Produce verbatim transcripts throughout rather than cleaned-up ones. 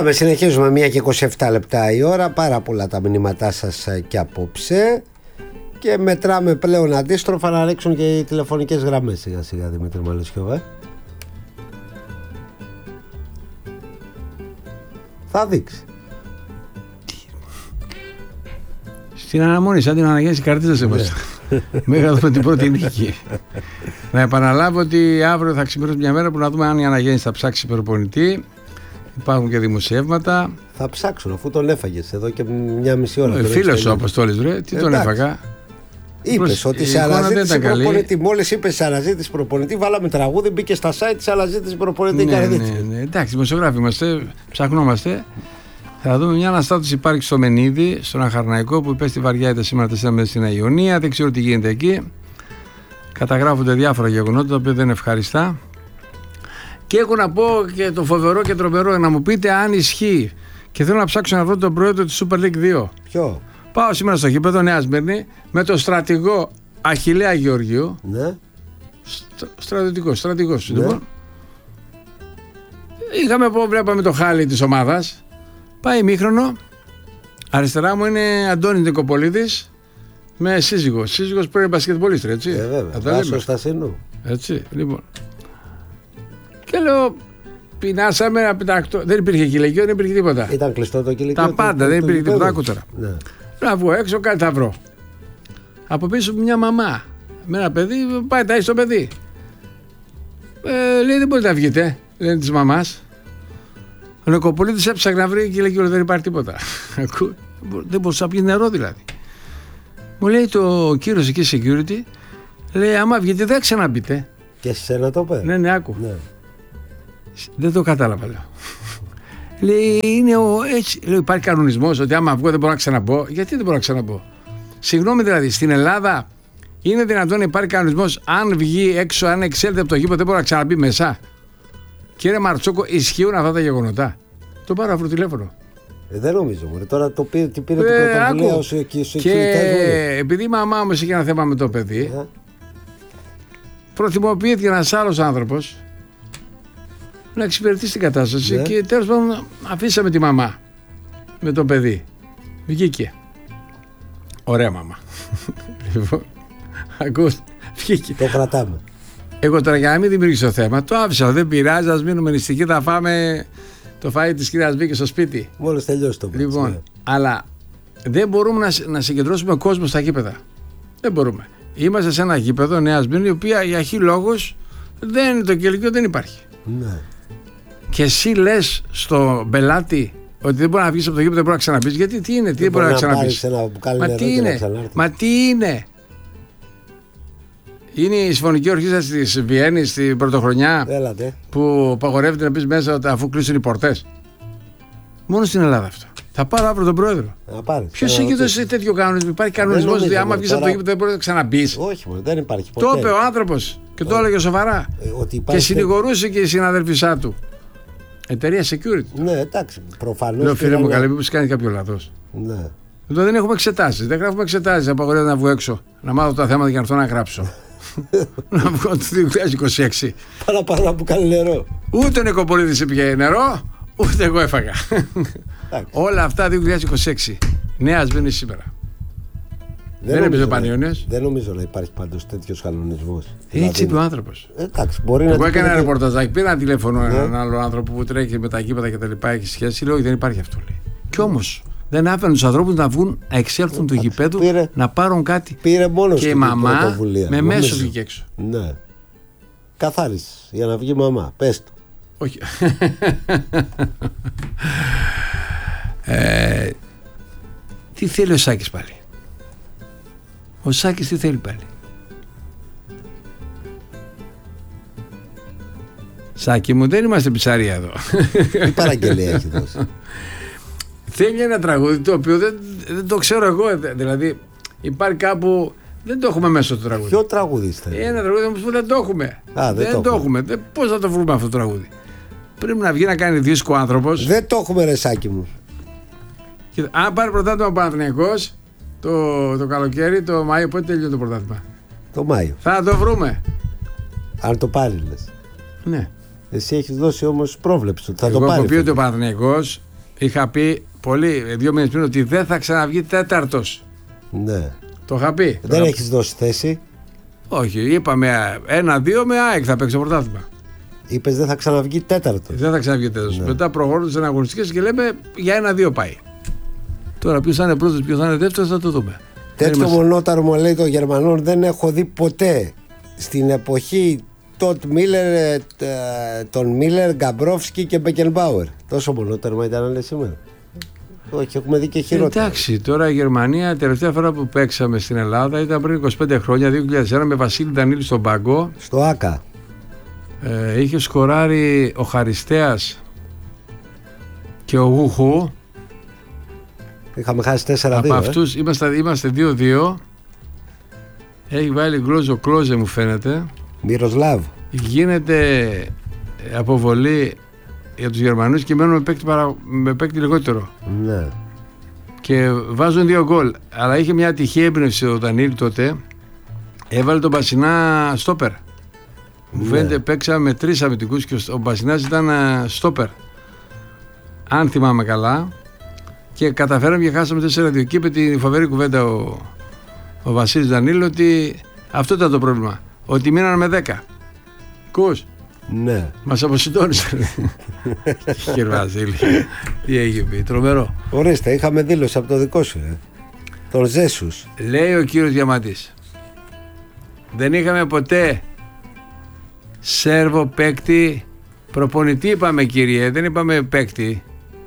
Πάμε, συνεχίζουμε. Μία και είκοσι επτά λεπτά η ώρα. Πάρα πολλά τα μηνύματά σας και απόψε. Και μετράμε πλέον αντίστροφα να ρίξουν και οι τηλεφωνικές γραμμές σιγά σιγά, Δημήτρη Μαλουσιώβα. Θα δείξει. Στην αναμονή, σαν την αναγέννηση καρτίζας είμαστε. Μέχρι να δούμε την πρώτη νίκη. Να επαναλάβω ότι αύριο θα ξημερώσει μια μέρα που να δούμε αν η αναγέννηση θα ψάξει προπονητή. Υπάρχουν και δημοσιεύματα. Θα ψάξουν αφού τον έφαγες εδώ και μια μισή ώρα. Ε, Φίλος ο Αποστόλης, βρε, τι τον έφαγα. Είπες ότι σε αναζήτηση προπονητή. Μόλις είπες σε αναζήτηση προπονητή, βάλαμε τραγούδι, μπήκε στα site σε αναζήτηση προπονητή. Ναι, ναι, ναι. Εντάξει, δημοσιογράφοι είμαστε, ψαχνόμαστε. Θα δούμε μια αναστάτωση υπάρχει στο Μενίδη, στον Αχαρναϊκό που υπέστη βαριά ήττα σήμερα τέσσερα μήνες στην Αϊωνία. Δεν ξέρω τι γίνεται εκεί. Καταγράφονται διάφορα γεγονότα τα οποία δεν είναι ευχαριστά. Και έχω να πω και το φοβερό και τρομερό, να μου πείτε αν ισχύει. Και θέλω να ψάξω να βρω τον πρόεδρο της Super League δύο. Ποιο? Πάω σήμερα στο γήπεδο Νέα Σμύρνη με τον στρατηγό Αχιλλέα Γεωργίου. Ναι. Στρα, στρατιωτικό, στρατηγός. Ναι. Λοιπόν. Είχαμε πω, βλέπαμε το χάλι της ομάδας. Πάει ημίχρονο. Αριστερά μου είναι Αντώνης Νικοπολίδης με σύζυγο. Σύζυγος που είναι μπασκετμπολίστρια, έτσι. Ε, βέβαια. Βάσο Στασίνου. Έτσι, λοιπόν. Και λέω, πεινάσαμε να πετάξω. Δεν υπήρχε κηλικείο, δεν υπήρχε τίποτα. Ήταν κλειστό το κηλικείο. Τα πάντα, δεν υπήρχε τίποτα. Άκου τώρα. Ναι. Να βγω έξω, κάτι θα βρω. Από πίσω μια μαμά με ένα παιδί, πάει ταΐσει το παιδί. Ε, λέει, δεν μπορείτε να βγείτε, λένε της μαμάς. Ο Νικοπολίτης έψαχνε να βρει κηλικείο, δεν υπάρχει τίποτα. Δεν μπορούσε να πιει νερό δηλαδή. Μου λέει το κύριος εκεί security, λέει, άμα βγείτε δεν ξαναμπείτε. Και σε σένα το είπε. Ναι, ναι, άκου. Ναι. Δεν το κατάλαβα, λέω. Λέει, είναι ο, έτσι. Λέω, υπάρχει κανονισμός ότι άμα βγω δεν μπορώ να ξαναμπω. Γιατί δεν μπορώ να ξαναμπω? Συγγνώμη δηλαδή, στην Ελλάδα είναι δυνατόν να υπάρχει κανονισμός αν βγει έξω, αν εξέλθει από το γήπεδο δεν μπορεί να ξαναμπεί μέσα? Κύριε Μαρτσόκο, ισχύουν αυτά τα γεγονότα? Το πάρω αυτό το τηλέφωνο. Ε, δεν νομίζω. Μωρέ. Τώρα το πήρε, τι πήρε ε, την πρωτοβουλία όσο εκεί σου. Και επειδή η μαμά μου είχε ένα θέμα με το παιδί, ε. προτιμοποιήθηκε ένας άλλος άνθρωπος να εξυπηρετήσει την κατάσταση, ναι. Και τέλος πάντων αφήσαμε τη μαμά με το παιδί. Βγήκε. Ωραία μαμά. Λοιπόν, ακούς, βγήκε. Το κρατάμε. Εγώ τώρα για να μην δημιουργήσω θέμα, το άφησα. Δεν πειράζει, ας μείνουμε νηστικοί, θα φάμε το φαΐ της κυρίας Βίκης στο σπίτι. Μόλις τελειώσει το πράγμα. Λοιπόν, ναι. Αλλά δεν μπορούμε να, να συγκεντρώσουμε κόσμο στα γήπεδα. Δεν μπορούμε. Είμαστε σε ένα γήπεδο Νέα Σμύρνη, η οποία για χι λόγους δεν, το κηλικείο δεν υπάρχει. Ναι. Και εσύ λες στο πελάτη ότι δεν μπορεί να βγεις από το γήπεδο, δεν μπορεί να ξαναπείς. Γιατί τι είναι, τι δεν μπορεί να ξαναπείς? Μα τι είναι, μα τι είναι. Είναι η Συμφωνική Ορχήστρα της Βιέννης στην πρωτοχρονιά. Έλατε. Που απαγορεύεται να μπεις μέσα αφού κλείσουν οι πορτές. Μόνο στην Ελλάδα αυτό. Θα πάρω αύριο τον πρόεδρο. Ποιος έχει δώσει τέτοιο κανονισμό? Υπάρχει κανονισμός ότι άμα βγεις από το γήπεδο δεν μπορεί να ξαναμπείς? Όχι, δεν υπάρχει ποτέ. Το είπε ο άνθρωπος και το έλεγε σοβαρά. Ότι και συνηγορούσε και η συναδελφισά του. Εταιρεία security. Ναι, εντάξει, προφανώς. Λέω, φίλε μου, καλά, μήπως κάνει κάποιο λάθος. Ναι. Εδώ δεν έχουμε εξετάσεις. Δεν γράφουμε εξετάσεις. Απαγορεύεται να βγω έξω. Να μάθω τα θέματα για να έρθω να γράψω. Να βγω το δύο χιλιάδες είκοσι έξι. Παραπάνω που κάνει νερό. Ούτε ο Νικοπολίδης έπιε νερό, ούτε εγώ έφαγα. Όλα αυτά δύο χιλιάδες είκοσι έξι. Νέα Σμύρνη σήμερα. Δεν, δεν νομίζω Πανιόνιος. Δεν νομίζω να υπάρχει πάντως τέτοιος κανονισμός. Έτσι είπε ο άνθρωπος. Εντάξει, μπορεί εγώ να. έκανα ένα ρεπορταζάκι. Πήρα ένα τηλέφωνο ναι. έναν άλλο άνθρωπο που τρέχει με τα γήπεδα και τα λοιπά. Έχει σχέση. Λέω ότι δεν υπάρχει αυτό. Λέει. Κι όμως δεν άφηναν τους ανθρώπους να βγουν, να εξέλθουν του γηπέδου, πήρε, να πάρουν κάτι. Πήρε μόνος και η μαμά με μέσο βγήκε έξω. Ναι. Καθάρισε για να βγει η μαμά. Πες το. Όχι. ε, τι θέλει ο Σάκης πάλι? Ο Σάκης τι θέλει πάλι? Σάκη μου, δεν είμαστε πιτσαρία εδώ. Τι παραγγελία έχει δώσει? Θέλει ένα τραγούδι το οποίο δεν, δεν το ξέρω εγώ. Δηλαδή υπάρχει κάπου. Δεν το έχουμε μέσα το τραγούδι. Ποιο τραγούδι είστε? Ένα τραγούδι όμως που δεν το έχουμε. Α, δεν, δεν το, το έχουμε. έχουμε. Πώς θα το βρούμε αυτό το τραγούδι? Πρέπει να βγει να κάνει δίσκο άνθρωπος. Δεν το έχουμε, ρε Σάκη μου. Και, αν πάρει πρωτάθλημα ο Παναθηναϊκός το, το καλοκαίρι, το Μάιο, πότε τελειώνει το πρωτάθλημα? Το Μάιο. Θα το βρούμε. Αν το πάρει, λες. Ναι. Εσύ έχεις δώσει όμως πρόβλεψη ότι θα εγώ το πάρει. Εγώ έχω πει ότι ο Παναθηναϊκός είχα πει πολύ, δύο μήνες πριν, ότι δεν θα ξαναβγεί τέταρτος. Ναι. Το είχα πει. Δεν Τώρα... έχεις δώσει θέση. Όχι, είπαμε ένα-δύο με ΑΕΚ θα παίξει το πρωτάθλημα. Είπες δεν θα ξαναβγεί τέταρτος. Δεν θα ξαναβγεί τέταρτος. Ναι. Μετά προχωρούν τις αναγωνιστικές και λέμε για ένα-δύο πάει. Τώρα ποιος θα είναι πρώτος, ποιος θα είναι δεύτερος θα το δούμε. Τέτοιο μονόταρο μου λέει των Γερμανών δεν έχω δει ποτέ. Στην εποχή Τότ Μίλερ, τον Μίλερ, Γκαμπρόφσκι και Μπεκενμπάουερ. Τόσο μονόταρμα ήταν λέει σήμερα. Όχι, έχουμε δει και χειρότερα. Εντάξει, τώρα η Γερμανία, τελευταία φορά που παίξαμε στην Ελλάδα ήταν πριν είκοσι πέντε χρόνια, δύο χιλιάδες ένα, με Βασίλη Ντανίλη στον πάγκο. Στο ΆΚΑ. Ε, είχε σκοράρει ο Χαριστέας και ο Γούχου. Είχαμε χάσει τέσσερα δύο. Από αυτούς ε. είμαστε, είμαστε δύο δύο. Έχει βάλει Γκλόζο Κλόζε μου φαίνεται. Μυροσλάβ. Γίνεται αποβολή για τους Γερμανούς και μένουν με παίκτη, παρα... με παίκτη λιγότερο. Ναι. Και βάζουν δύο γκολ. Αλλά είχε μια τυχή έμπνευση ο Δανίλη τότε. Έβαλε τον Μπασινά στόπερ. Μου Ναι. φαίνεται παίξαμε με τρεις αμυντικούς και ο Μπασινάς ήταν στόπερ. Αν θυμάμαι καλά. Και καταφέραμε και χάσαμε τέσσερα δύο. Και είπε τη φοβερή κουβέντα ο, ο Βασίλης Δανίλη ότι αυτό ήταν το πρόβλημα. Ότι μείνανε με δέκα. Ακούς? Ναι. Μας αποσυντώνησε. Κύριε Βασίλη, τι έχει πει, τρομερό. Ορίστε, είχαμε δήλωση από το δικό σου, ε. Τον Ζέσους. Λέει ο κύριος Διαμαντής, δεν είχαμε ποτέ Σέρβο παίκτη προπονητή, είπαμε κύριε, δεν είπαμε παίκτη.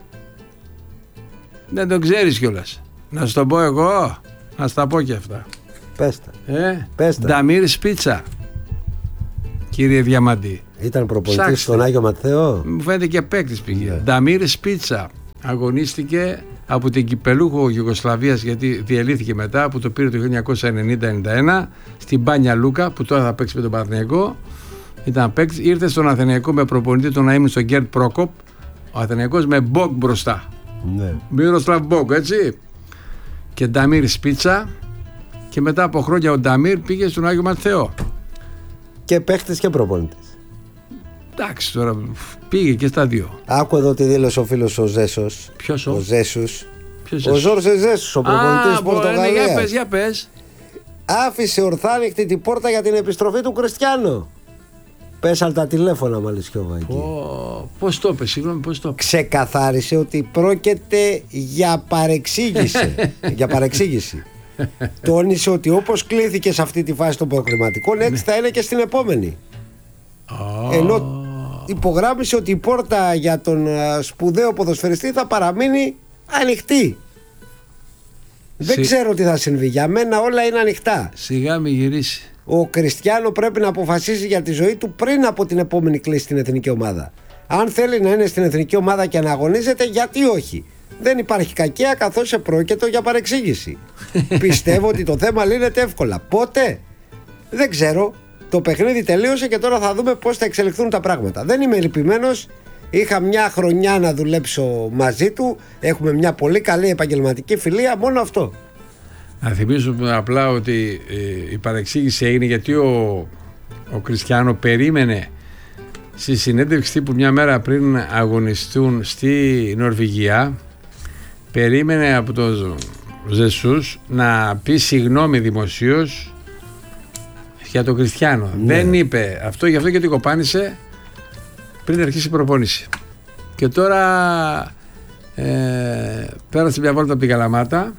Δεν τον ξέρεις κιόλας. Να σου το πω εγώ, να σου τα πω και αυτά. Πες τα. Ε, Πες τα. Νταμίρ Σπίτσα, κύριε Διαμαντή. Ήταν προπονητής Ψάξτε. στον Άγιο Ματθαίο. Μου φαίνεται και παίκτης πήγε. Ναι. Νταμίρ Σπίτσα αγωνίστηκε από την κυπελούχο Γιουγκοσλαβίας, γιατί διελύθηκε μετά, που το πήρε το χίλια εννιακόσια ενενήντα ενενήντα ένα στην Μπάνια Λούκα, που τώρα θα παίξει με τον Παναθηναϊκό. Ήταν παίκτης, ήρθε στον Αθηναϊκό με προπονητή τον αείμνηστο στον Γκέρτ Πρόκοπ. Ο Αθηναϊκός με Μπόγκ μπροστά. Ναι. Μύροσλαβ Μπόγκ, έτσι. Και Νταμίρ Σπίτσα. Και μετά από χρόνια ο Νταμίρ πήγε στον Άγιο Ματθαίο. Και παίχτης και προπονητής. Εντάξει, τώρα πήγε και στα δύο. Άκου εδώ τι δήλωσε ο φίλος ο Ζέσος. Ποιος ο? Ο Ζέσους. Ποιος Ο Ζόρζε Ζέσους, ο προπονητής Πορτογαλίας. Για πες, για πες. Άφησε ορθάνυχτη την πόρτα για την επιστροφή του Κριστιάνο. Πέσαν τα τηλέφωνα Μαλισιόβα εκεί. Oh, πώς το είπες, συγγνώμη, πώς το είπες. Ξεκαθάρισε ότι πρόκειται για παρεξήγηση. για παρεξήγηση. Τόνισε ότι όπως κλήθηκε σε αυτή τη φάση των προκριματικών, έτσι θα είναι και στην επόμενη. Oh. Ενώ υπογράμμισε ότι η πόρτα για τον σπουδαίο ποδοσφαιριστή θα παραμείνει ανοιχτή. Δεν Συ... ξέρω τι θα συμβεί. Για μένα όλα είναι ανοιχτά. Σιγά μη γυρίσει. Ο Κριστιάνο πρέπει να αποφασίσει για τη ζωή του πριν από την επόμενη κλίση στην εθνική ομάδα. Αν θέλει να είναι στην εθνική ομάδα και να αγωνίζεται, γιατί όχι. Δεν υπάρχει κακία, καθώς επρόκειτο για παρεξήγηση. Πιστεύω ότι το θέμα λύνεται εύκολα. Πότε? Δεν ξέρω. Το παιχνίδι τελείωσε και τώρα θα δούμε πώς θα εξελιχθούν τα πράγματα. Δεν είμαι λυπημένος. Είχα μια χρονιά να δουλέψω μαζί του. Έχουμε μια πολύ καλή επαγγελματική φιλία. Μόνο αυτό. Να θυμίσουμε απλά ότι ε, η παρεξήγηση έγινε γιατί ο, ο Κριστιάνο περίμενε στη συνέντευξη τύπου μια μέρα πριν αγωνιστούν στη Νορβηγία, περίμενε από τον Ζεσούς να πει συγγνώμη δημοσίως για τον Κριστιάνο. Ναι. Δεν είπε αυτό, γι' αυτό και την κοπάνισε πριν αρχίσει η προπόνηση. Και τώρα ε, πέρασε μια βόλτα από την Καλαμάτα.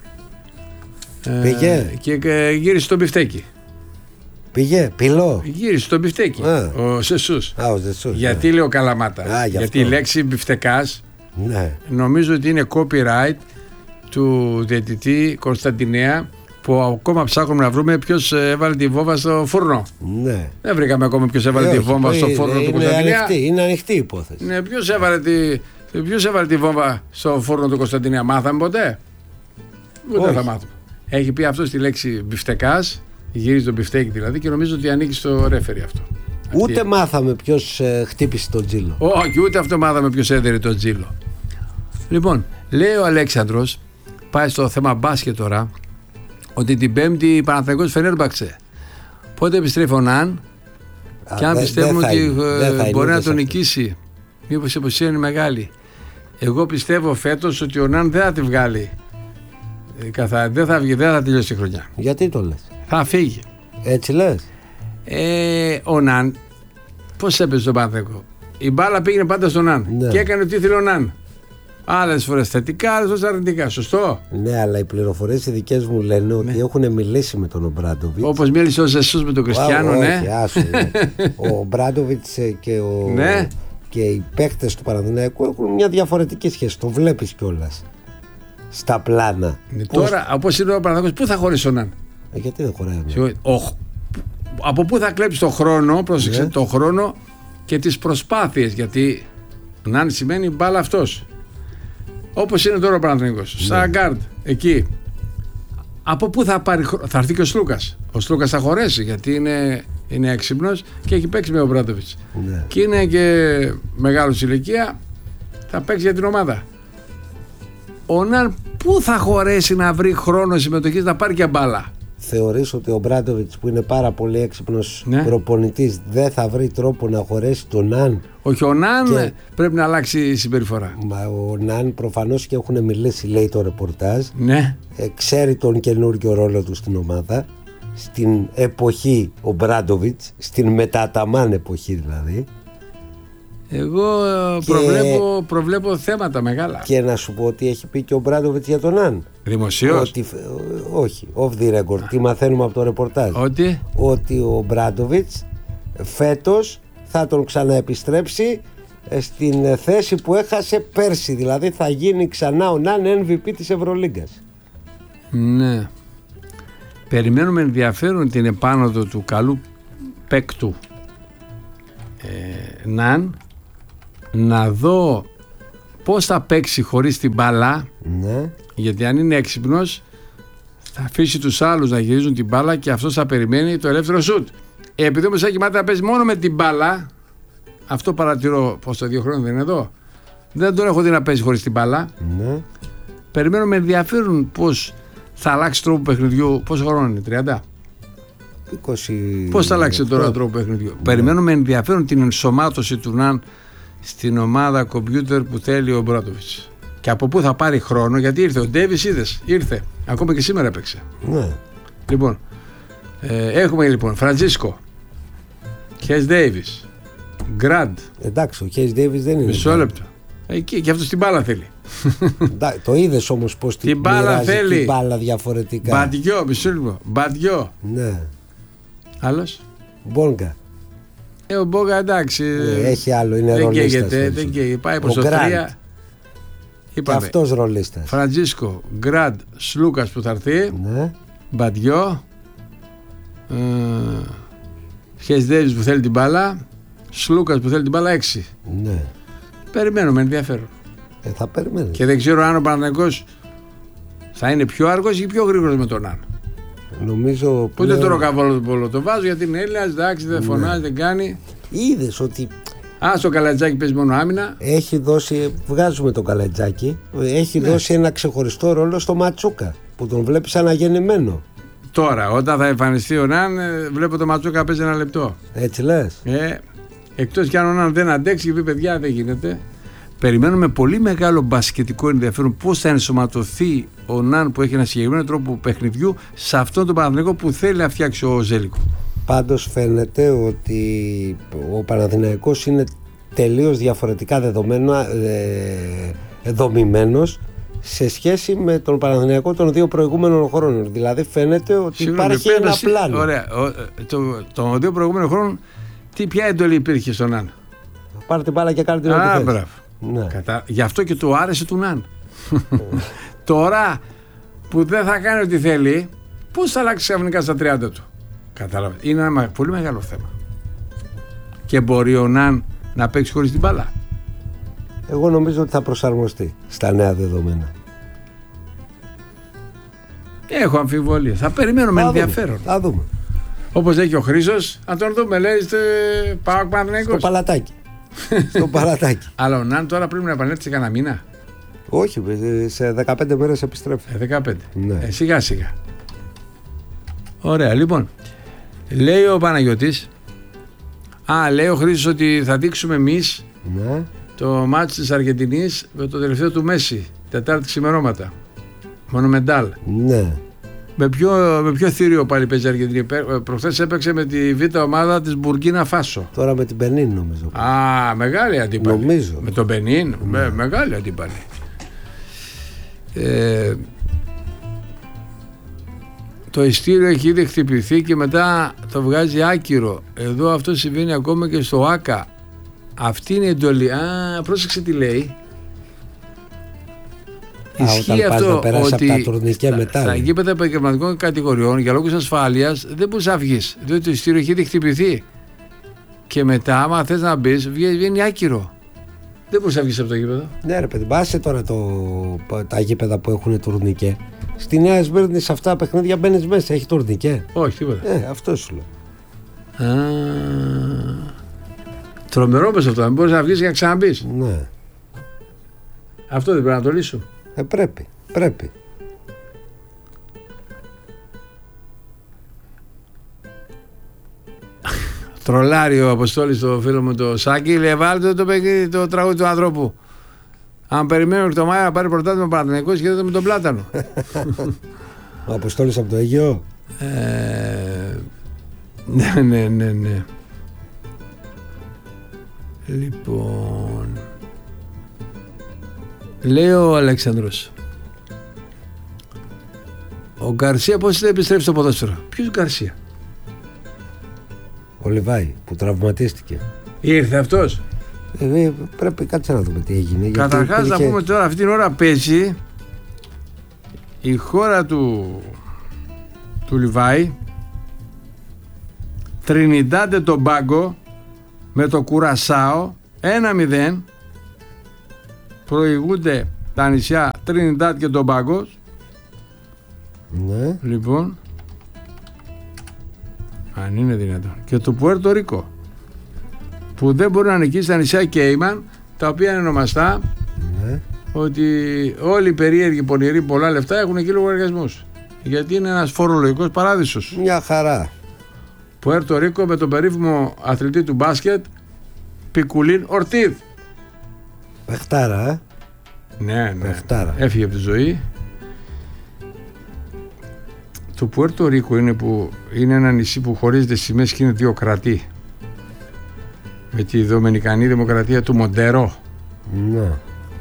Πήγε. Και γύρισε στο μπιφτέκι. Πήγε, πυλό. Γύρισε στο μπιφτέκι. Α. Ο Σεσούς. Α, ο Ζεσούς. Γιατί ναι. λέω Καλαμάτα? Α, γιατί η λέξη μπιφτεκάς, ναι, νομίζω ότι είναι copyright του διαιτητή Κωνσταντινέα, που ακόμα ψάχνουμε να βρούμε ποιος έβαλε τη βόμβα στο φούρνο. Ναι. Δεν βρήκαμε ακόμα ποιος έβαλε ε, τη όχι, βόμβα στο είναι, φούρνο είναι, του Κωνσταντινέα. Ανοιχτή, είναι ανοιχτή η υπόθεση. Ναι, ποιος έβαλε τη, ποιος έβαλε τη βόμβα στο φούρνο του Κωνσταντινέα? Μάθαμε ποτέ? Ούτε θα μάθουμε. Έχει πει αυτό τη λέξη μπιφτεκάς, γυρίζει το μπιφτέκι δηλαδή, και νομίζω ότι ανήκει στο ρέφερι αυτό. Ούτε αυτή... μάθαμε ποιος ε, χτύπησε τον Τζίλο. Όχι, ούτε αυτό μάθαμε ποιος έδερε τον Τζίλο. Λοιπόν, λέει ο Αλέξανδρος, πάει στο θέμα μπάσκετ τώρα, ότι την Πέμπτη Παναθηναϊκός Φενέρμπαξε. Πότε επιστρέφει ο Ναν, και αν δε, πιστεύουμε δε ότι είναι, ε, μπορεί να τον αυτό. νικήσει, μήπως η αποσία είναι μεγάλη. Εγώ πιστεύω φέτος ότι ο Ναν δεν θα τη βγάλει. Καθα... Δεν θα βγει, δεν θα τελειώσει η χρονιά. Γιατί το λες? Θα φύγει. Έτσι λες? Ε, ο Ναν, πώς έπαιζε στον Παναθηναϊκό? Η μπάλα πήγαινε πάντα στον Ναν, ναι, και έκανε ό,τι ήθελε ο Ναν. Άλλες φορές θετικά, άλλες φορές αρνητικά. Σωστό. Ναι, αλλά οι πληροφορίες οι δικές μου λένε ναι. ότι έχουν μιλήσει με τον Ομπράντοβιτς. Όπως μίλησε ο Ζεσούς με τον Κριστιάνο, όχι, ναι. Άσου, ναι. Ο Ομπράντοβιτς και, ο... ναι. και οι παίκτες του Παναθηναϊκού έχουν μια διαφορετική σχέση. Το βλέπεις κιόλας στα πλάνα. Ναι, πώς... Τώρα, όπως είναι ο Παναθηναϊκός, πού θα χωρίσει ο Ναν? Ε, γιατί δεν χωράει? Ο... Από πού θα κλέψει το χρόνο, πρόσεξε, ναι, το χρόνο και τις προσπάθειες. Γιατί Ναν σημαίνει μπάλα αυτός. Όπως είναι τώρα ο Παναθηναϊκός, ναι, σαν γκάρντ εκεί. Από πού θα πάρει χρόνο? Θα έρθει και ο Σλούκας. Ο Σλούκας θα χωρέσει γιατί είναι, είναι έξυπνος και έχει παίξει με ο Μπράντοβιτς. Ναι. Και είναι και μεγάλος ηλικία, θα παίξει για την ομάδα. Ο Ναν πού θα χωρέσει να βρει χρόνο συμμετοχής να πάρει και μπάλα? Θεωρείς ότι ο Μπράντοβιτς, που είναι πάρα πολύ έξυπνος, ναι, προπονητής, δεν θα βρει τρόπο να χωρέσει τον Ναν? Όχι, ο Ναν και... πρέπει να αλλάξει η συμπεριφορά. Μα ο Ναν προφανώς και έχουν μιλήσει, λέει το ρεπορτάζ. Ναι. Ε, ξέρει τον καινούργιο ρόλο του στην ομάδα. Στην εποχή ο Μπράντοβιτς, στην μεταταμάν εποχή δηλαδή. Εγώ και... προβλέπω, προβλέπω θέματα μεγάλα. Και να σου πω ότι έχει πει και ο Μπράντοβιτς για τον Ναν. Δημοσίως? Ότι, όχι, off the record. Τι μαθαίνουμε από το ρεπορτάζ? Ότι, ότι ο Μπράντοβιτς φέτος θα τον ξαναεπιστρέψει στην θέση που έχασε πέρσι. Δηλαδή θα γίνει ξανά ο Ναν εμ βι πι της Ευρωλίγκας. Ναι. Περιμένουμε ενδιαφέρον την επάνωδο του καλού παίκτου ε, Ναν, να δω πώς θα παίξει χωρίς την μπάλα. Ναι. Γιατί αν είναι έξυπνος θα αφήσει τους άλλους να γυρίζουν την μπάλα και αυτός θα περιμένει το ελεύθερο σουτ. Ε, επειδή όμως έχει μάθει να παίζει μόνο με την μπάλα, αυτό παρατηρώ. Πόσο, δύο χρόνια δεν είναι εδώ? Δεν τον έχω δει να παίζει χωρίς την μπάλα. Ναι. Περιμένω με ενδιαφέρον πώς θα αλλάξει τρόπο παιχνιδιού. Πόσο χρόνο είναι, τριάντα? είκοσι... Πώς θα αλλάξει τώρα τρόπο παιχνιδιού? Ναι. Περιμένω με ενδιαφέρον την ενσωμάτωση του Ναν στην ομάδα κομπιούτερ που θέλει ο Μπράντοβιτς. Και από πού θα πάρει χρόνο? Γιατί ήρθε ο Ντέιβις, είδες, ήρθε. Ακόμα και σήμερα έπαιξε. Ναι. Λοιπόν, ε, έχουμε λοιπόν Φραντζίσκο, Χες Ντέιβις, Γκραντ. Εντάξει, ο Χες Ντέιβις δεν είναι. Μισό λεπτό. Εκεί και αυτός την μπάλα θέλει. Το είδες όμως πως την, την μπάλα θέλει. Την μπάλα διαφορετικά. Μπαντιό, μισό λεπτό. Μπαντιό. Ναι. Άλλος? Μπόγκα. Ε, ο Μπόγκα εντάξει. Ε, έχει άλλο, είναι δεν ρολίστας. Καίγεται, δεν καίγεται. Πάει προς το τρία. Και αυτός ρολίστας. Φραντζίσκο, Γκραντ, Σλούκας που θα έρθει. Ναι. Μπαντιό. Ε, Χες Ντέιβις που θέλει την μπάλα. Σλούκας που θέλει την μπάλα, έξι. Ναι. Περιμένουμε ενδιαφέρον. Ε, θα περιμένουμε. Και δεν ξέρω αν ο Παναθηναϊκός θα είναι πιο αργός ή πιο γρήγορος με τον Ναν. Νομίζω. Που πλέον... δεν το ροκαβόλο το, το βάζω γιατί είναι Έλληνας, εντάξει, δεν φωνάζει, ναι, δεν κάνει. Είδες ότι. Α, στο Καλατζάκι παίζει μόνο άμυνα. Έχει δώσει, βγάζουμε τον Καλατζάκι, έχει, ναι, δώσει ένα ξεχωριστό ρόλο στο Ματσούκα που τον βλέπει αναγεννημένο. Τώρα, όταν θα εμφανιστεί ο Ναν, βλέπω το Ματσούκα παίζει ένα λεπτό. Έτσι λες? Ε, εκτός κι αν ο Ναν δεν αντέξει και πει παιδιά δεν γίνεται. Περιμένουμε πολύ μεγάλο μπασκετικό ενδιαφέρον πώς θα ενσωματωθεί ο Ναν που έχει ένα συγκεκριμένο τρόπο παιχνιδιού σε αυτόν τον Παναθηναϊκό που θέλει να φτιάξει ο Ζέλικο. Πάντως φαίνεται ότι ο Παναθηναϊκός είναι τελείως διαφορετικά δεδομένο, ε, δομημένος σε σχέση με τον Παναθηναϊκό των δύο προηγούμενων χρόνων. Δηλαδή φαίνεται ότι Συγγνώμη, υπάρχει ένα εσύ, πλάνο. Ωραία. Των το δύο προηγούμενων χρόνων τι, ποια εντολή υπήρχε στον Ναν? Πάρε την μπάλα και κάνε την Α, μπράβο. Ναι. Κατα... Γι' αυτό και του άρεσε του Ναν. Τώρα που δεν θα κάνει ό,τι θέλει, πώς θα αλλάξει ξαφνικά στα τριάντα του? Κατάλαβε. Είναι ένα πολύ μεγάλο θέμα. Και μπορεί ο Ναν να παίξει χωρίς την μπάλα? Εγώ νομίζω ότι θα προσαρμοστεί στα νέα δεδομένα. Έχω αμφιβολία. Θα περιμένουμε ενδιαφέρον. Θα δούμε. Όπως λέει και ο Χρήστος, να τον δούμε, λέει, πάω Παναθηναϊκός. Στο παλατάκι. Στο παλατάκι. Αλλά ο Ναν τώρα πρέπει να επανέλθει σε κανένα μήνα. Όχι, σε δεκαπέντε μέρες επιστρέφει. Ε, δεκαπέντε. Ναι. Ε, σιγά σιγά. Ωραία, λοιπόν. Λέει ο Παναγιώτης, α, λέει ο Χρήστος ότι θα δείξουμε εμείς, ναι, το μάτς της Αργεντινής με το τελευταίο του Μέση, Τετάρτη ξημερώματα. Μονομεντάλ. Ναι. Με ποιο, με ποιο θύριο πάλι παίζει η Αργεντινή? Προχθές έπαιξε με τη β' ομάδα της Μπουρκίνα Φάσο. Τώρα με την Μπενίν νομίζω. Α, μεγάλη αντίπαλη. Νομίζω. Με τον Μπενίν, ναι. με, μεγάλη αντίπαλη. Ε, το ειστήριο έχει ήδη χτυπηθεί και μετά το βγάζει άκυρο. Εδώ αυτό συμβαίνει ακόμα και στο ΆΚΑ. Αυτή είναι η εντολή. Α, πρόσεξε τι λέει. Α, ισχύει αυτό ότι από τα τουρνικέ μετά. Στα γήπεδα επαγγελματικών κατηγοριών για λόγους ασφάλειας δεν μπορείς να βγεις, διότι το ειστήριο έχει ήδη χτυπηθεί. Και μετά, άμα θες να μπεις, βγαίνει άκυρο. Δεν μπορείς να βγεις από το γήπεδο. Ναι, ρε παιδί, μπάσε τώρα το, τα γήπεδα που έχουν τουρνικέ. Στη Νέα Σμύρνη σε αυτά τα παιχνίδια μπαίνεις μέσα, έχει τουρνικέ. Όχι, τίποτα. Ε, αυτό σου λέω. Α, τρομερό πες αυτό, δεν μπορείς να βγεις και να ξαναμπείς. Ναι. Αυτό δεν πρέπει να το λύσουν. Ε, πρέπει, πρέπει. Τρολάρει ο Αποστόλης το φίλο μου το Σάκη, λέει βάλτε το, το, το τραγούδι του ανθρώπου. Αν περιμένουμε το Μάιο να πάρει πρωτάθλημα ο Παναθηναϊκός και με τον Πλάτανο. Ο Αποστόλης από το Αίγυο. Ε, ναι, ναι, ναι, ναι. Λοιπόν, λέει ο Αλέξανδρος, ο Γκαρσία πώς θα επιστρέψει στο ποδόσφαιρο? Ποιος Γκαρσία? Ο Λιβάη που τραυματίστηκε. Ήρθε αυτός. Ε, πρέπει κάτσε να δούμε τι έγινε. Καταρχάς υπήρχε... να πούμε τώρα αυτή την ώρα παίζει η χώρα του του Λιβάη Τρινιντάντε Τομπάγκο με το Κουρασάο ένα μηδέν. Προηγούνται τα νησιά Τρινιντάντ και Τομπάγκο. Ναι. Λοιπόν, αν είναι δυνατόν, και το Πουέρτο Ρίκο που δεν μπορεί να νικήσει τα νησιά Κέιμαν, τα οποία είναι ονομαστά, ναι, ότι όλοι οι περίεργοι πονηροί πολλά λεφτά έχουν εκεί λογαριασμούς, γιατί είναι ένας φορολογικός παράδεισος. Μια χαρά. Πουέρτο Ρίκο με τον περίφημο αθλητή του μπάσκετ Πικουλίν Ορτίδ. Πεχτάρα, ε. Ναι, ναι. Πεχτάρα. Έφυγε από τη ζωή. Το Πουέρτο Ρίκο είναι, που, είναι ένα νησί που χωρίζεται σημαίες και είναι δύο κρατή. Με τη Δομινικανή Δημοκρατία του Μοντερό. Ναι.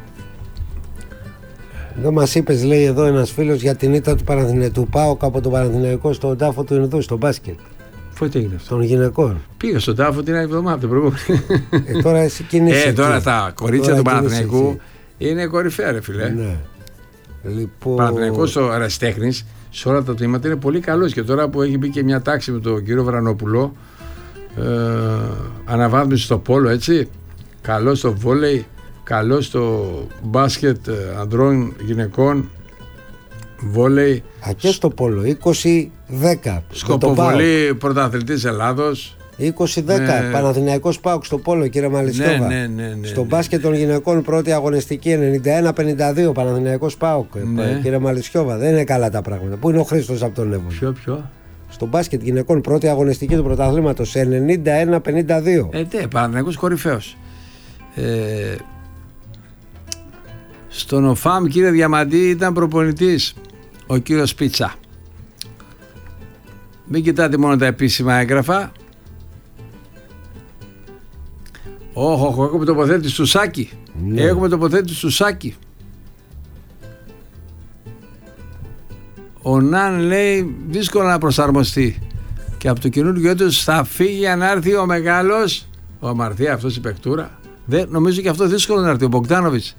Δεν μας είπες, λέει εδώ ένας φίλος, για την ήττα του, Παναθηναι... του ΠΑΟΚ από τον Παναθηναϊκό στον τάφο του Ινδού, στο μπάσκετ. Πού τι έγινε αυτό? Των γυναικών. Πήγα στον τάφο την άλλη εβδομάδα από την προηγούμενη. Ε, τώρα εσύ κινείσαι. Ε, τώρα εκεί. τα κορίτσια του Παναθηναϊκού είναι κορυφαία, ρε φιλέ. Ναι. Λοιπόν... Ο Παναθηναϊκός ο αεραστέχνης σε όλα τα τμήματα είναι πολύ καλός, και τώρα που έχει μπει και μια τάξη με τον κύριο Βρανόπουλο, ε, αναβάθμιση στο πόλο, έτσι, καλό στο βόλεϊ, καλό στο μπάσκετ ανδρών, γυναικών, βόλεϊ. Α, και στο πόλο είκοσι δέκα. Σκοποβολή πρωταθλητής Ελλάδος. είκοσι δέκα. Ναι. Παναθηναϊκός ΠΑΟΚ στο πόλο, κύριε Μαλισιόβα. Ναι, ναι, ναι, ναι, στο ναι. μπάσκετ των γυναικών πρώτη αγωνιστική ενενήντα ένα πενήντα δύο Παναθηναϊκός ΠΑΟΚ. Ναι. Κύριε Μαλισιόβα, δεν είναι καλά τα πράγματα. Πού είναι ο Χρήστος από τον Εύβοιο? Ποιο, ποιο? Στο μπάσκετ γυναικών πρώτη αγωνιστική του πρωταθλήματος ενενήντα ένα πενήντα δύο. Ε, ναι, Παναθηναϊκός κορυφαίος. Ε, στον ΟΦΑΜ, κύριε Διαμαντή, ήταν προπονητής ο κύριος Πίτσα. Μην κοιτάτε μόνο τα επίσημα έγγραφα. Όχι, όχι, έχουμε τοποθέτηση του Σάκη. Ναι. Έχουμε τοποθέτηση του Σάκη. Ο Ναν λέει δύσκολο να προσαρμοστεί. Και από το καινούργιο έτος θα φύγει για να έρθει ο μεγάλος. Ο Αμαρθία, αυτός η παικτούρα. Δεν, νομίζω και αυτό δύσκολο να έρθει. Ο Μπογκδάνοβιτς.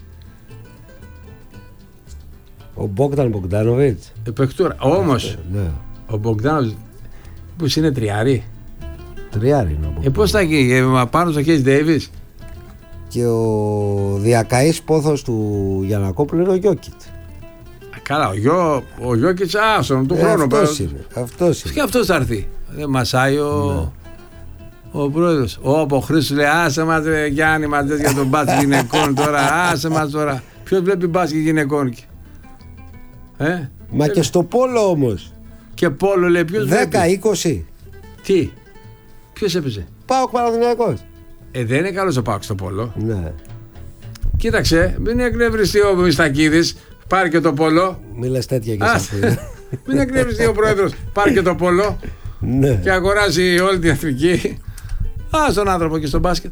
Ο Μπόγκταν Μπογκδάνοβιτς. Η παικτούρα. Όμως, Ναι. ο Μπογκδάνοβιτς, πώς είναι, τριάρι. Τριάρι είναι ο Ε, Μπογκδάνοβιτς. πώς θα γίνει, ε, πάνω στο Χέις Ντέιβις. Και ο διακαής πόθος του Γιαννακόπουλου είναι ο Γιώκητ. Καλά, ο, Γιώ, ο Γιώκητς, άσον του Ε, χρόνου. αυτός είναι. Αυτός είναι. Και αυτός θα έρθει. Δεν μασάει ο, ο πρόεδρος. Όπου ο Χρήστος λέει, άσε μας ρε Γιάννη, μας λες για τον μπάσκετ γυναικών τώρα, άσε μας τώρα. Ποιος βλέπει μπάσκετ γυναικών? Ε? Μα ε, και στο πόλο όμως. Και πόλο λέει, ποιος βλέπει? δέκα είκοσι. Τι, ποιος έπαιζε? Πάω Παναθηναϊκός. Ε, δεν είναι καλός ο Πάοκ στο πόλο. Ναι. Κοίταξε, μην εκνευριστεί ο Μιστακίδης, πάρει και το πόλο. Μη λες τέτοια και σε Μην εκνευριστεί ο πρόεδρος, πάρει και το πόλο. Ναι. Και αγοράζει όλη την εθνική. Α, στον άνθρωπο και στο μπάσκετ.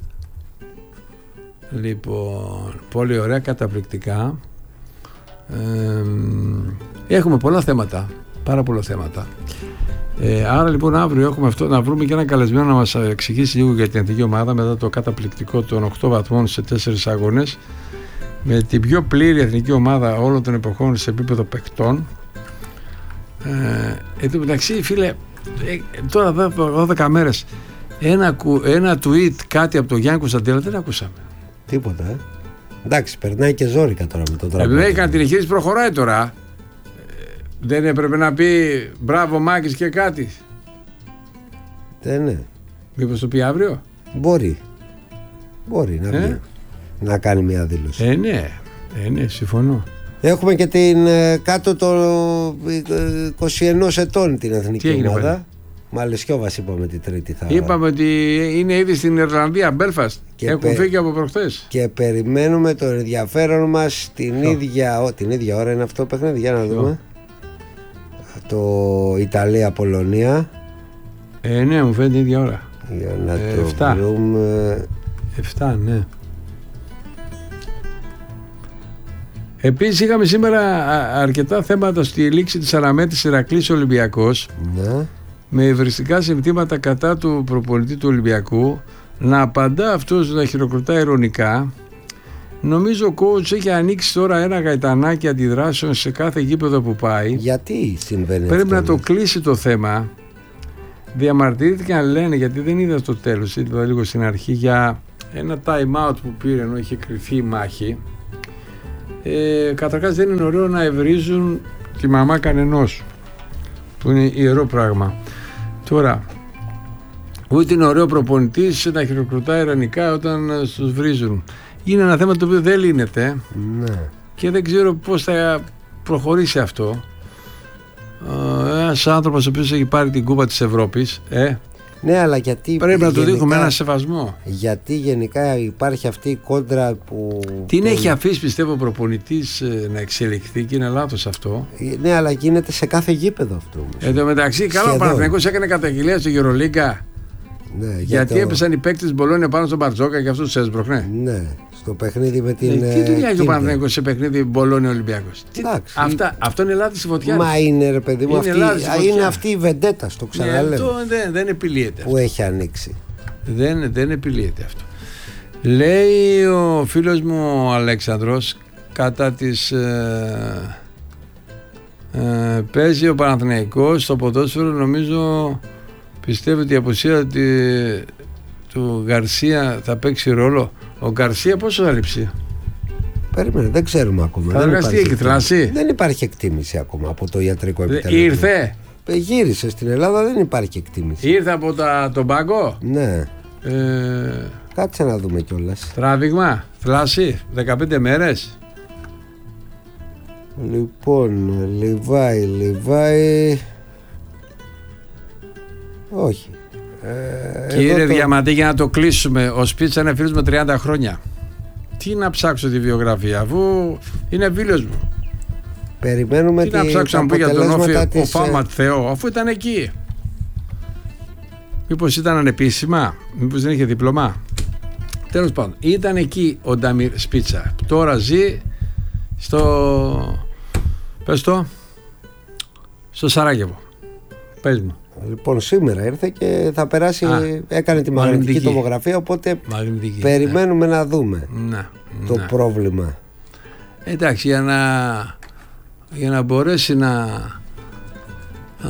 Λοιπόν, πολύ ωραία, καταπληκτικά. Ε, έχουμε πολλά θέματα, πάρα πολλά θέματα. Ε, άρα λοιπόν αύριο έχουμε αυτό, να βρούμε και ένα καλεσμένο να μας εξηγήσει λίγο για την εθνική ομάδα μετά το καταπληκτικό των οκτώ βαθμών σε τέσσερις αγώνες, με την πιο πλήρη εθνική ομάδα όλων των εποχών σε επίπεδο παικτών. Ε, εν τω μεταξύ, φίλε, ε, τώρα δώδεκα μέρες ένα, ένα tweet κάτι από τον Γιάννη Κωνσταντέλα δεν ακούσαμε. Τίποτα, ε. Εντάξει, περνάει και ζόρικα τώρα με τον τρόπο. Επειδή έκανε την εγχείρηση, προχωράει τώρα. Ε, δεν έπρεπε να πει μπράβο Μάκης και κάτι. Δεν ναι. Μήπως το πει αύριο. Μπορεί. Μπορεί να, ε? να κάνει μια δήλωση. Ε, ναι. Ε, ναι, συμφωνώ. Έχουμε και την κάτω των είκοσι ένα ετών την εθνική ομάδα. Πάλι? Μαλαισιόβας είπαμε την Τρίτη θα... Είπαμε ότι είναι ήδη στην Ιρλανδία, Μπέλφαστ. Έχουν πε... φύγει από προχθές. Και περιμένουμε το ενδιαφέρον μας την ίδια, ό, την ίδια ώρα είναι αυτό το παιχνίδι. Για να Ποιο? δούμε. Το Ιταλία-Πολωνία. Ε, ναι, μου φαίνεται την ίδια ώρα. Για να ε, το εφτά. βρούμε. εφτά, ναι. Επίσης είχαμε σήμερα αρκετά θέματα στη λήξη της αναμέτρησης Ηρακλής Ολυμπιακός. Ναι. Με ευριστικά συμπτήματα κατά του προπονητή του Ολυμπιακού, να απαντά αυτός να χειροκροτά ειρωνικά. Νομίζω ο coach έχει ανοίξει τώρα ένα γαϊτανάκι αντιδράσεων σε κάθε γήπεδο που πάει. Γιατί συμβαίνει Πρέπει αυτό, να το κλείσει το θέμα. Διαμαρτυρήθηκαν, λένε, γιατί δεν είδα το τέλος, είδα λίγο στην αρχή, για ένα time out που πήρε ενώ είχε κρυφεί η μάχη. Ε, καταρχάς δεν είναι ωραίο να ευρίζουν τη μαμά κανενός, που είναι ιερό πράγμα. Τώρα, ούτε είναι ωραίο προπονητής να χειροκροτάει ειρωνικά όταν στους βρίζουν. Είναι ένα θέμα το οποίο δεν λύνεται. Ναι. Και δεν ξέρω πώς θα προχωρήσει αυτό. Ένας άνθρωπος ο οποίος έχει πάρει την κούπα της Ευρώπης, ε, ναι, αλλά γιατί πρέπει να του δείχνουμε ένα σεβασμό. Γιατί γενικά υπάρχει αυτή η κόντρα που... Την τον... έχει αφήσει, πιστεύω, ο προπονητής να εξελιχθεί και είναι λάθος αυτό. Ναι, αλλά γίνεται σε κάθε γήπεδο αυτό. Εν τω μεταξύ, καλά, ο Παναθηναϊκός έκανε καταγγελία στο Euroliga. Ναι, για γιατί το... έπεσαν οι παίκτες της Μπολόνια πάνω στον Μπαρτζόκα και αυτούς τους έσπροχνε. Ναι, στο παιχνίδι με την. Ε, τι δουλειά έχει ο Παναθηναϊκός σε παιχνίδι Μπολόνια Ολυμπιακός. Αυτά, αυτό είναι λάθη στη φωτιά. Μα είναι, ρε παιδί μου, είναι, αυτή, είναι αυτή η βεντέτα, στο ξαναλέω. Ναι, δεν, δεν επιλύεται που αυτό. Έχει ανοίξει. Δεν, δεν επιλύεται αυτό. Λέει ο φίλος μου ο Αλέξανδρος, κατά τις. Ε, ε, παίζει ο Παναθηναϊκός στο ποδόσφαιρο, νομίζω. Πιστεύω ότι η απουσία του Γκαρσία θα παίξει ρόλο. Ο Γκαρσία πόσο θα λείψει? Περίμενε, δεν ξέρουμε ακόμα. Θα εργαστεί, έχει θλάσει. Δεν υπάρχει εκτίμηση ακόμα από το ιατρικό επιτελείο. Ήρθε. Γύρισε στην Ελλάδα, δεν υπάρχει εκτίμηση. Ήρθε από τα, τον πάγκο. Ναι. Ε, Κάτσε να δούμε κιόλας. Τράβηγμα, θλάση, δεκαπέντε μέρες. Λοιπόν, Λιβάη, Λιβάη... Όχι. Ε, Κύριε το... Διαμαντή, για να το κλείσουμε, ο Σπίτσα είναι φίλος με τριάντα χρόνια. Τι να ψάξω τη βιογραφία, αφού είναι φίλος μου. Περιμένουμε τι τη... να ψάξω να πω για τον Όφη της... ο Φάματ Θεό, αφού ήταν εκεί. Μήπως ήταν ανεπίσημα, μήπως δεν είχε διπλωμά. Τέλος πάντων, ήταν εκεί ο Νταμίρ Σπίτσα. Τώρα ζει στο... Πες το, στο Σαράγεβο. Πες μου. Λοιπόν, σήμερα ήρθε και θα περάσει, Α, έκανε τη μαγνητική τομογραφία, οπότε μαγνητική, περιμένουμε ναι. να δούμε να, το να. πρόβλημα. Εντάξει, για να, για να μπορέσει να α,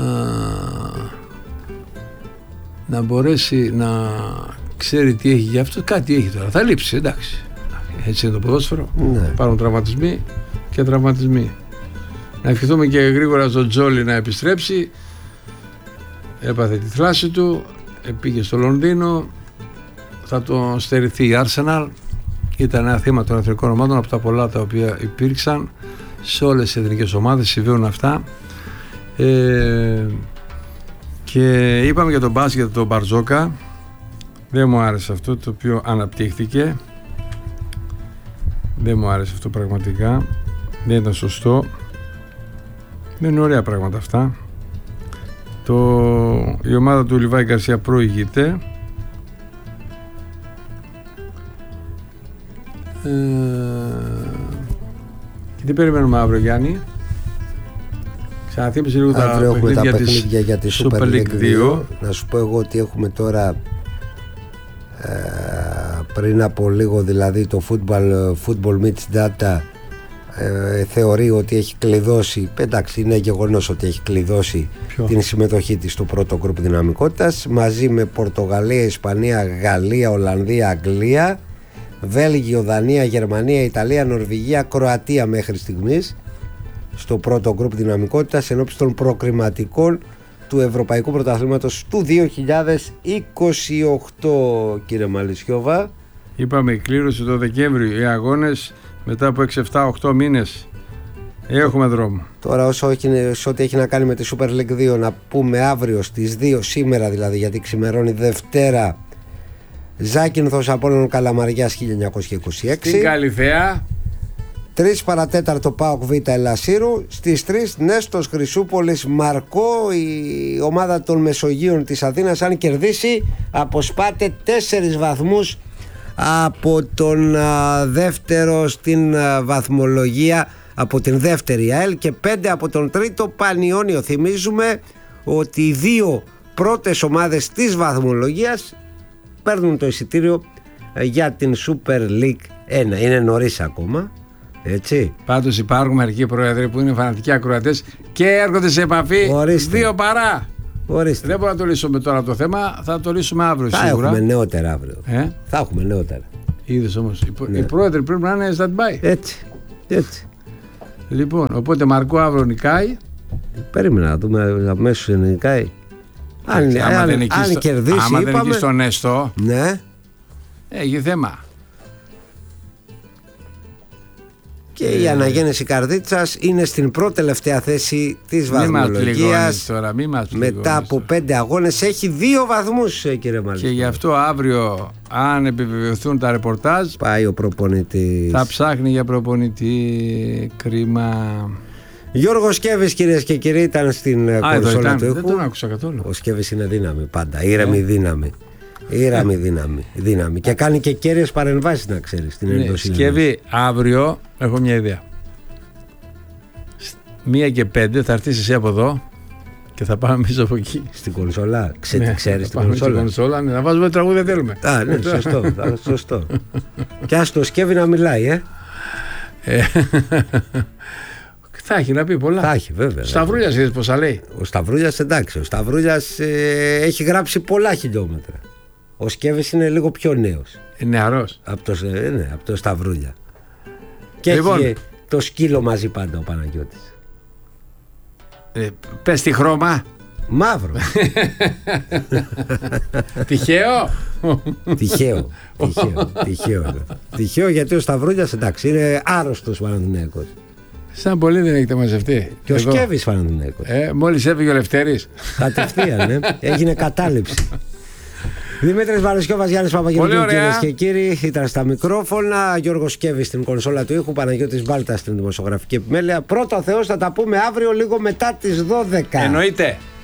να μπορέσει να ξέρει τι έχει γι' αυτό, κάτι έχει τώρα, θα λείψει, εντάξει. Έτσι είναι το ποδόσφαιρο, ναι. Υπάρχουν τραυματισμοί και τραυματισμοί. Να ευχηθούμε και γρήγορα στον Τζόλι να επιστρέψει. Έπαθε τη θλάση του, πήγε στο Λονδίνο, θα τον στερηθεί η Arsenal. Ήταν ένα θύμα των εθνικών ομάδων από τα πολλά τα οποία υπήρξαν σε όλες τις εθνικές ομάδες, συμβαίνουν αυτά. Ε, και είπαμε για τον μπάσκετ τον Μπαρτζόκα, δεν μου άρεσε αυτό το οποίο αναπτύχθηκε. Δεν μου άρεσε αυτό πραγματικά. Δεν ήταν σωστό. Δεν είναι ωραία πράγματα αυτά. Το... Η ομάδα του Λιβάη Γκαρσία προηγείται. Ε... Και τι περιμένουμε αύριο, Γιάννη? Ξαναθύμισε λίγο τα παιχνίδια, τα παιχνίδια για τη Super League δύο. Να σου πω εγώ ότι έχουμε τώρα ε, πριν από λίγο, δηλαδή το Football, football Mitch Data ε, θεωρεί ότι έχει κλειδώσει, εντάξει είναι γεγονός ότι έχει κλειδώσει Ποιο? την συμμετοχή της στο πρώτο γκρουπ δυναμικότητας, μαζί με Πορτογαλία, Ισπανία, Γαλλία, Ολλανδία, Αγγλία, Βέλγιο, Δανία, Γερμανία, Ιταλία, Νορβηγία, Κροατία μέχρι στιγμής στο πρώτο γκρουπ δυναμικότητας ενώπιση των προκριματικών του Ευρωπαϊκού Πρωταθλήματος του δύο χιλιάδες είκοσι οκτώ, κύριε Μαλισιώβα. Είπαμε η κλήρωση το Δεκέμβριο, οι αγώνες μετά από έξι, επτά, οκτώ μήνες. Έχουμε δρόμο. Τώρα όσο έχει, όσο ό,τι έχει να κάνει με τη Super League δύο, να πούμε αύριο στις δύο, σήμερα δηλαδή, γιατί ξημερώνει Δευτέρα, Ζάκυνθος Απόλλων Καλαμαριάς χίλια εννιακόσια είκοσι έξι. Στην Καλυθέα. τρεις παρατέταρτο ΠΑΟΚ Β Ελασσύρου. Στις τρεις Νέστος Χρυσούπολης Μαρκό. Η ομάδα των Μεσογείων της Αθήνας, αν κερδίσει, αποσπάται τέσσερις βαθμούς από τον α, δεύτερο στην α, βαθμολογία, από την δεύτερη ΑΕΛ, και πέντε από τον τρίτο Πανιόνιο. Θυμίζουμε ότι οι δύο πρώτες ομάδες της βαθμολογίας παίρνουν το εισιτήριο για την Super League ένα. Είναι νωρίς ακόμα, έτσι. Πάντως υπάρχουν μερικοί πρόεδροι που είναι φανατικοί ακροατές και έρχονται σε επαφή. Ορίστε. Δύο παρά. Ορίστε. Δεν μπορούμε να το λύσουμε τώρα το θέμα, θα το λύσουμε αύριο θα σίγουρα. Θα έχουμε νεότερα αύριο. Ε? Θα έχουμε νεότερα. Είδες όμως, οι, ναι. οι πρόεδροι πρέπει να είναι stand-by. Έτσι, έτσι. Λοιπόν, οπότε Μαρκό αύριο νικάει. Περίμενα να δούμε αμέσως νικάει. Αν, Άξι, άμα αν, δεν αν στο, κερδίσει, άμα είπαμε, δεν νικήσει στον Έστω, ναι, έχει θέμα. Και ε, η αναγέννηση Καρδίτσας είναι στην πρώτη τελευταία θέση της βαθμολογίας. Τώρα, μη μας μετά από πέντε αγώνες έχει δύο βαθμούς, κύριε Μαλίστα. Και γι' αυτό αύριο, αν επιβεβαιωθούν τα ρεπορτάζ, πάει ο προπονητής. Θα ψάχνει για προπονητή. Κρίμα. Γιώργος Σκέβης, κυρίες και κύριοι, ήταν στην Α, κονσόλα του ήχου. Δεν τον άκουσα καθόλου. Ο Σκέβης είναι δύναμη πάντα. Ήρεμη δύναμη. Ήρεμη δύναμη. δύναμη. Και κάνει και κέρυες παρεμβάσεις, να ξέρεις, στην εντοσύνη. Σκέβη, αύριο έχω μια ιδέα. Μία και πέντε θα έρθεις εσύ από εδώ και θα πάμε εμείς από εκεί. Στην κονσόλα. Ξέ, ναι, ξέρεις την κονσόλα. Στην κονσόλα, ναι, να βάζουμε τραγούδια θέλουμε. Α, ναι, σωστό. σωστό. Και ας το Σκέβη να μιλάει, ε. Θα έχει να πει πολλά. Θα έχει, βέβαια. Ο Σταυρούλιας είδες πόσα λέει. Ο Σταυρούλιας, εντάξει. Ο Σταυρούλιας ε, έχει γράψει πολλά χιλιόμετρα. Ο Σκέβης είναι λίγο πιο νέος. Είναι νεαρός. Από το, ε, ναι, από το Σταυρούλια. Και λοιπόν, έχει το σκύλο μαζί πάντα ο Παναγιώτης. Ε, πες τη χρώμα. Μαύρο. Τυχαίο. Τυχαίο. Τυχαίο. Τυχαίο. Τυχαίο, γιατί ο Σταυρούλιας, εντάξει, είναι άρρωστος Παναθηναίκος. Σαν πολύ δεν έχετε μαζευτεί. Και ο Σκέβης Παναθηναίκος. Ε, μόλις έφυγε ο Λευτέρης. Κατευθείαν, ναι. Έγινε κατάληψη. Δημήτρης Μαλισιώβας, Γιάννης Παπαγγελίου, κυρίες και κύριοι, ήταν στα μικρόφωνα. Γιώργος Σκέβης στην κονσόλα του ήχου, Παναγιώτης Μπάλτας στην δημοσιογραφική επιμέλεια. Πρώτο Θεός, θα τα πούμε αύριο λίγο μετά τις δώδεκα. Εννοείται.